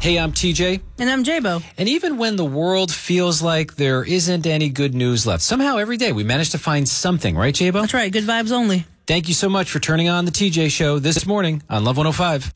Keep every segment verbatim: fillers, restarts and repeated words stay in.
Hey, I'm T J. And I'm J-Bo. And even when the world feels like there isn't any good news left, somehow every day we manage to find something, right, J-Bo? That's right. Good vibes only. Thank you so much for turning on the T J Show this morning on Love one oh five.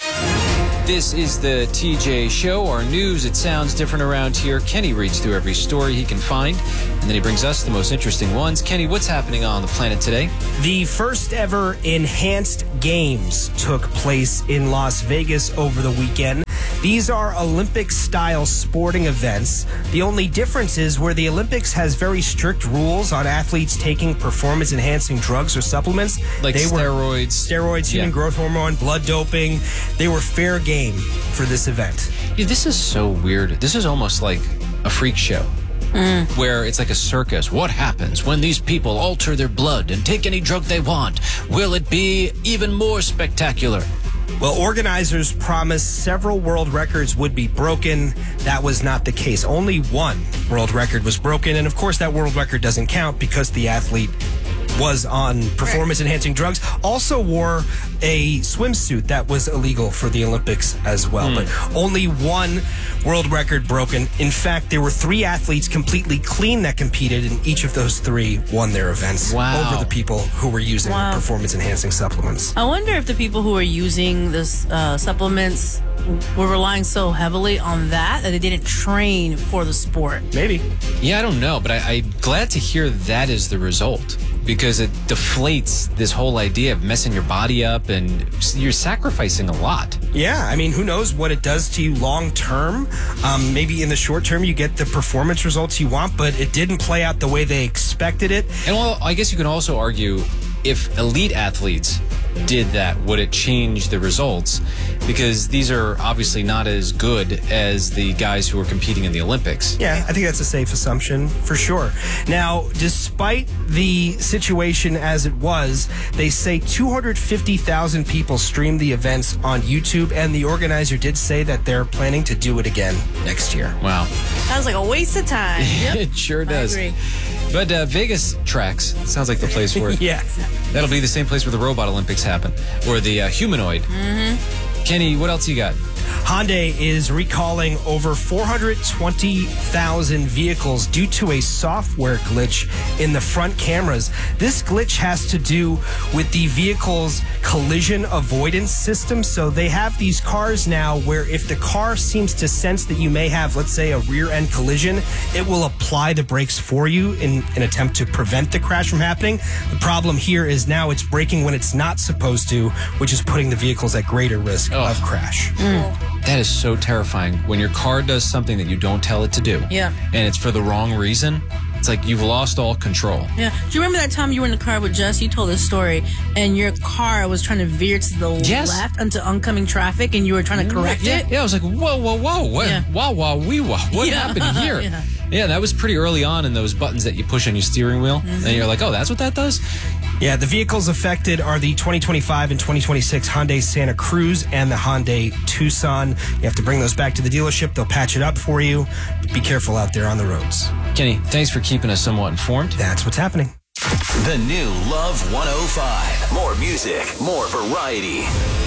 This is the T J Show. Our news, it sounds different around here. Kenny reads through every story he can find, and then he brings us the most interesting ones. Kenny, what's happening on the planet today? The first ever enhanced games took place in Las Vegas over the weekend. These are Olympic-style sporting events. The only difference is where the Olympics has very strict rules on athletes taking performance-enhancing drugs or supplements. Like they steroids. Were steroids, human yeah. growth hormone, blood doping. They were fair game for this event. Yeah, this is so weird. This is almost like a freak show. Mm. Where it's like a circus. What happens when these people alter their blood and take any drug they want? Will it be even more spectacular? Well, organizers promised several world records would be broken. That was not the case. Only one world record was broken. And of course, that world record doesn't count because the athlete was on performance-enhancing drugs, also wore a swimsuit that was illegal for the Olympics as well. Mm. But only one world record broken. In fact, there were three athletes completely clean that competed, and each of those three won their events wow. over the people who were using wow. performance-enhancing supplements. I wonder if the people who were using this uh, supplements were relying so heavily on that that they didn't train for the sport. Maybe. Yeah, I don't know, but I, I'm glad to hear that is the result, because it deflates this whole idea of messing your body up, and you're sacrificing a lot. Yeah, I mean, who knows what it does to you long term. Um, maybe in the short term you get the performance results you want, but it didn't play out the way they expected it. And well, I guess you can also argue, if elite athletes did that, would it change the results? Because these are obviously not as good as the guys who are competing in the Olympics. Yeah, I think that's a safe assumption for sure. Now, despite the situation as it was, they say two hundred fifty thousand people streamed the events on YouTube, and the organizer did say that they're planning to do it again next year. Wow. Sounds like a waste of time. Yep. It sure does. I agree. But uh, Vegas tracks, sounds like the place for it. Yeah. That'll be the same place where the Robot Olympics happen, or the uh, humanoid. Mm-hmm. Kenny, what else you got? Hyundai is recalling over four hundred twenty thousand vehicles due to a software glitch in the front cameras. This glitch has to do with the vehicle's collision avoidance system. So they have these cars now where if the car seems to sense that you may have, let's say, a rear-end collision, it will apply the brakes for you in an attempt to prevent the crash from happening. The problem here is now it's braking when it's not supposed to, which is putting the vehicles at greater risk oh. of crash. Mm. That is so terrifying when your car does something that you don't tell it to do. Yeah. And it's for the wrong reason. It's like you've lost all control. Yeah. Do you remember that time you were in the car with Jess? You told this story, and your car was trying to veer to the yes. left into oncoming traffic, and you were trying to correct yeah, it? Yeah, I was like, whoa, whoa, whoa. What? Yeah. Wow, wow, wee, wow. What yeah. happened here? yeah. yeah, that was pretty early on in those buttons that you push on your steering wheel. Mm-hmm. And you're like, oh, that's what that does? Yeah, the vehicles affected are the twenty twenty-five and twenty twenty-six Hyundai Santa Cruz and the Hyundai Tucson. You have to bring those back to the dealership. They'll patch it up for you. Be careful out there on the roads. Kenny, thanks for keeping us somewhat informed. That's what's happening. The new Love one oh five. More music, more variety.